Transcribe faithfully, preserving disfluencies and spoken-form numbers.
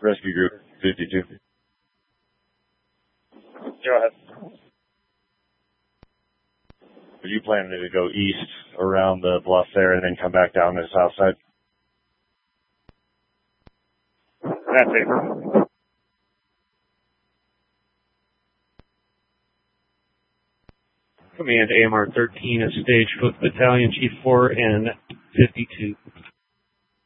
Rescue Group fifty-two. Go ahead. Are you planning to go east around the bluff there and then come back down to the south side? That's it. Command A M R thirteen at Stagecoach Battalion, Chief four and fifty-two.